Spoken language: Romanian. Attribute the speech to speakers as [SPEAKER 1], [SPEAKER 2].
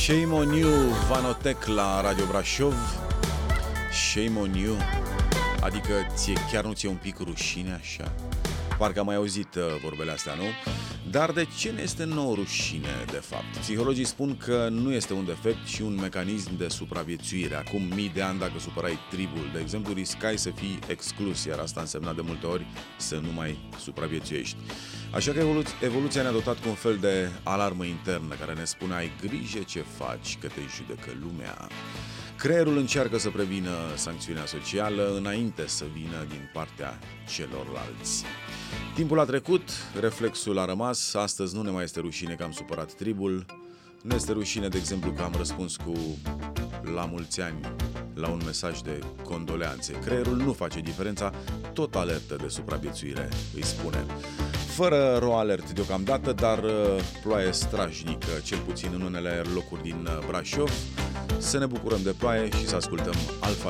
[SPEAKER 1] Shame on you, Vanotec la Radio Brașov. Shame on you. Adică chiar nu ți-e un pic rușine așa? Parcă am mai auzit vorbele astea, nu? Dar de ce ne este nouă rușine, de fapt? Psihologii spun că nu este un defect, ci un mecanism de supraviețuire. Acum mii de ani, dacă supărai tribul, de exemplu, riscai să fii exclus, iar asta însemna de multe ori să nu mai supraviețuiești. Așa că evoluția ne-a dotat cu un fel de alarmă internă care ne spune: ai grijă ce faci, că te judecă lumea. Creierul încearcă să prevină sancțiunea socială înainte să vină din partea celorlalți. Timpul a trecut, reflexul a rămas, astăzi nu ne mai este rușine că am supărat tribul, ne este rușine, de exemplu, că am răspuns cu la mulți ani la un mesaj de condoleanțe. Creierul nu face diferența, tot alertă de supraviețuire, îi spune. Fără ro-alert deocamdată, dar ploaie strajnică, cel puțin în unele locuri din Brașov. Să ne bucurăm de ploaie și să ascultăm Alfa